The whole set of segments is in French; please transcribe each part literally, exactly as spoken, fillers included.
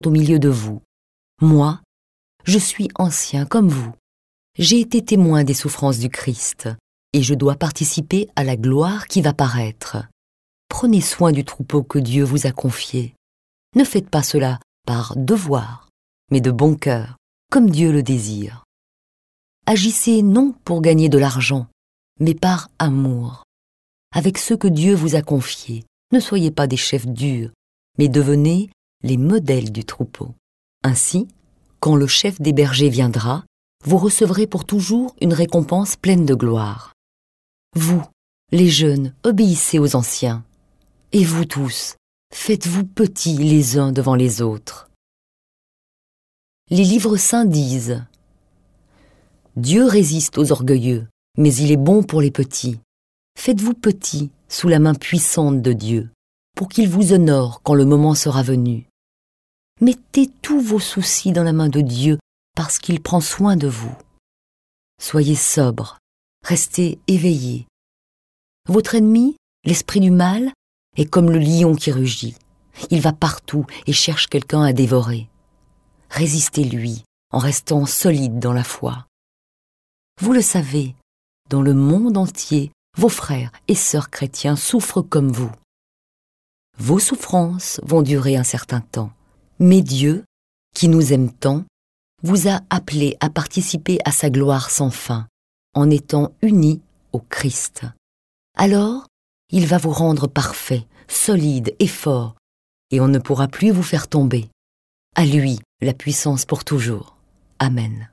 au milieu de vous. Moi, je suis ancien comme vous. J'ai été témoin des souffrances du Christ et je dois participer à la gloire qui va paraître. Prenez soin du troupeau que Dieu vous a confié. Ne faites pas cela par devoir, mais de bon cœur, comme Dieu le désire. Agissez non pour gagner de l'argent, mais par amour. Avec ceux que Dieu vous a confiés, ne soyez pas des chefs durs, mais devenez les modèles du troupeau. Ainsi, quand le chef des bergers viendra, vous recevrez pour toujours une récompense pleine de gloire. Vous, les jeunes, obéissez aux anciens. Et vous tous, faites-vous petits les uns devant les autres. Les livres saints disent « Dieu résiste aux orgueilleux, mais il est bon pour les petits. Faites-vous petits sous la main puissante de Dieu, pour qu'il vous honore quand le moment sera venu. Mettez tous vos soucis dans la main de Dieu, parce qu'il prend soin de vous. Soyez sobres, restez éveillés. Votre ennemi, l'esprit du mal, est comme le lion qui rugit. Il va partout et cherche quelqu'un à dévorer. Résistez-lui en restant solide dans la foi. Vous le savez, dans le monde entier, vos frères et sœurs chrétiens souffrent comme vous. Vos souffrances vont durer un certain temps, mais Dieu, qui nous aime tant, vous a appelé à participer à sa gloire sans fin, en étant unis au Christ. Alors, il va vous rendre parfait, solide et fort, et on ne pourra plus vous faire tomber. À lui, la puissance pour toujours. Amen.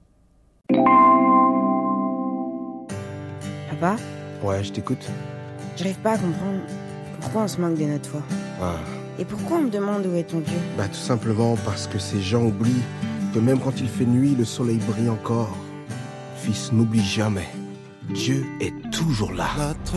Papa, Ouais, je t'écoute. j'arrive pas à comprendre pourquoi on se moque de notre foi. Ah, Et pourquoi on me demande où est ton Dieu? bah tout simplement parce que ces gens oublient que même quand il fait nuit, le soleil brille encore. Fils, n'oublie jamais, Dieu est toujours là. Notre